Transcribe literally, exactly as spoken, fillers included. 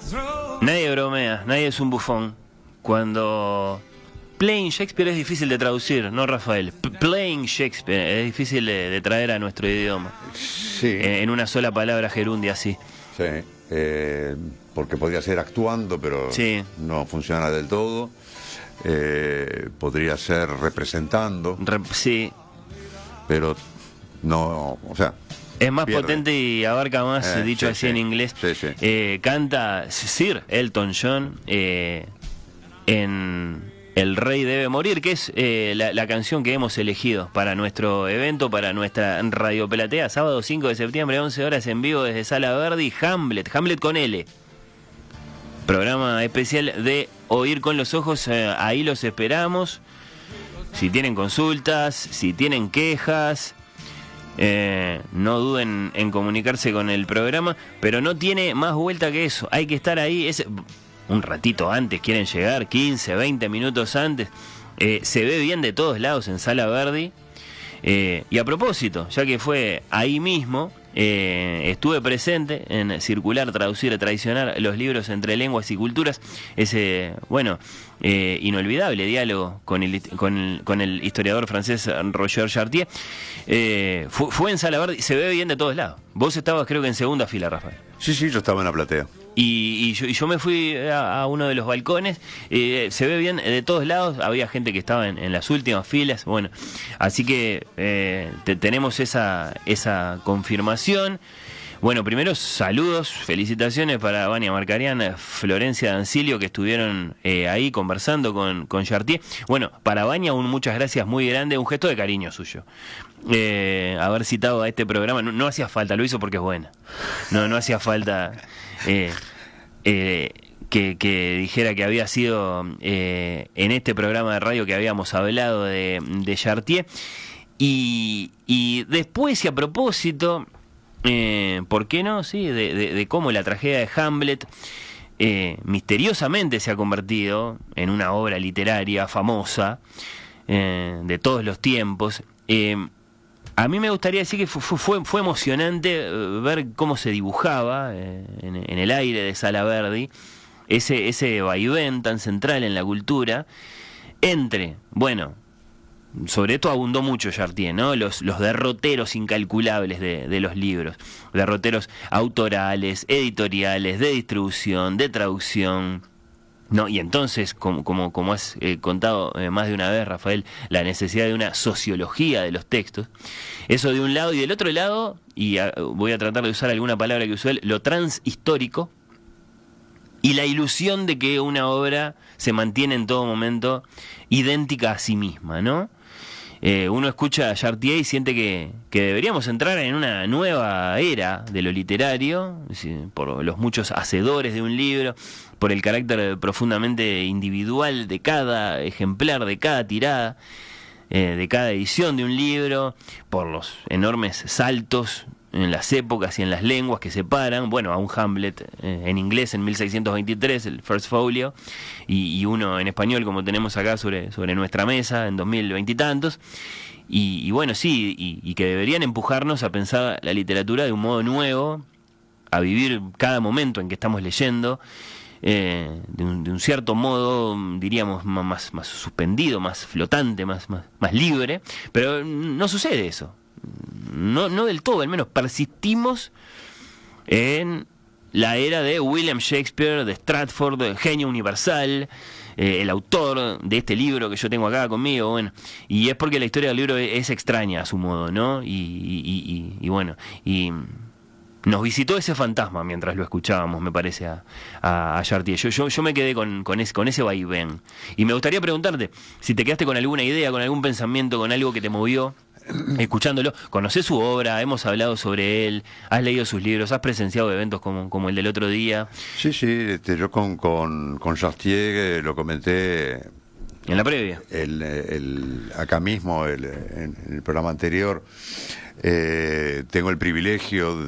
Nadie bromea, nadie es un bufón. Cuando playing Shakespeare es difícil de traducir, ¿no, Rafael? P- playing Shakespeare es difícil de, de traer a nuestro idioma. Sí. En, en una sola palabra gerundia, así. Sí, eh, porque podría ser actuando, pero sí. no funciona del todo. Eh, podría ser representando. Re- sí. Pero no, o sea... Es más pierde. potente y abarca más, Eh, dicho sí, así sí. en inglés. Sí, sí. Eh, canta Sir Elton John eh, en El Rey Debe Morir, que es eh, la, la canción que hemos elegido para nuestro evento, para nuestra Radio Platea, sábado cinco de septiembre, once horas en vivo desde Sala Verdi, Hamlet, Hamlet con L. Programa especial de Oír con los Ojos, eh, ahí los esperamos. Si tienen consultas, si tienen quejas... Eh, no duden en comunicarse con el programa, pero no tiene más vuelta que eso. Hay que estar ahí es un ratito antes, quieren llegar quince, veinte minutos antes. Eh, se ve bien de todos lados en Sala Verdi. Eh, y a propósito, ya que fue ahí mismo, eh, estuve presente en Circular, Traducir, Traicionar los libros entre lenguas y culturas. Ese, bueno, eh, inolvidable diálogo con el, con el, con el historiador francés Roger Chartier. Eh, fue, fue en Sala Verdi, se ve bien de todos lados. Vos estabas creo que en segunda fila, Rafael. Sí, sí, yo estaba en la platea. Y, y, yo, y yo me fui a, a uno de los balcones, eh, se ve bien de todos lados, había gente que estaba en, en las últimas filas, bueno, así que eh, te, tenemos esa, esa confirmación. Bueno, primero saludos, felicitaciones para Vania Marcarian, Florencia Dancilio, que estuvieron eh, ahí conversando con, con Chartier. Bueno, para Vania un muchas gracias muy grande, un gesto de cariño suyo. Eh, haber citado a este programa, no, no hacía falta, lo hizo porque es buena. No, no hacía falta eh, eh, que, que dijera que había sido eh, en este programa de radio que habíamos hablado de, de Chartier. Y, y después, y a propósito... Eh, ¿por qué no? Sí, de, de, de cómo la tragedia de Hamlet eh, misteriosamente se ha convertido en una obra literaria famosa eh, de todos los tiempos. Eh, a mí me gustaría decir que fue, fue, fue emocionante ver cómo se dibujaba eh, en, en el aire de Sala Verdi ese, ese vaivén tan central en la cultura entre, bueno... Sobre esto abundó mucho Chartier, ¿no? Los, los derroteros incalculables de, de los libros. Derroteros autorales, editoriales, de distribución, de traducción. No, y entonces, como, como, como has eh, contado eh, más de una vez, Rafael, la necesidad de una sociología de los textos. Eso de un lado, y del otro lado, y a, voy a tratar de usar alguna palabra que usó él, lo transhistórico y la ilusión de que una obra se mantiene en todo momento idéntica a sí misma, ¿no? Eh, uno escucha a Chartier y siente que, que deberíamos entrar en una nueva era de lo literario, por los muchos hacedores de un libro, por el carácter profundamente individual de cada ejemplar, de cada tirada, eh, de cada edición de un libro, por los enormes saltos en las épocas y en las lenguas que separan, bueno, a un Hamlet eh, en inglés en mil seiscientos veintitrés, el First Folio, y, y uno en español como tenemos acá sobre, sobre nuestra mesa en dos mil veinte y tantos, y, y bueno, sí, y, y que deberían empujarnos a pensar la literatura de un modo nuevo, a vivir cada momento en que estamos leyendo, eh, de, un, de un cierto modo, diríamos, más, más suspendido, más flotante, más, más, más libre, pero no sucede eso. No, no del todo, al menos persistimos en la era de William Shakespeare, de Stratford, de genio universal, eh, el autor de este libro que yo tengo acá conmigo, bueno, y es porque la historia del libro es, es extraña a su modo, ¿no? Y, y, y, y bueno, y nos visitó ese fantasma mientras lo escuchábamos, me parece, a, a, a Chartier. Yo, yo, yo me quedé con, con, ese, con ese vaivén. Y me gustaría preguntarte si te quedaste con alguna idea, con algún pensamiento, con algo que te movió escuchándolo. ¿Conocés su obra? Hemos hablado sobre él, has leído sus libros, has presenciado eventos como, como el del otro día. Sí, sí, este, yo con, con, con Chartier eh, lo comenté en la previa, el, el, acá mismo el, en, en el programa anterior. Eh, tengo el privilegio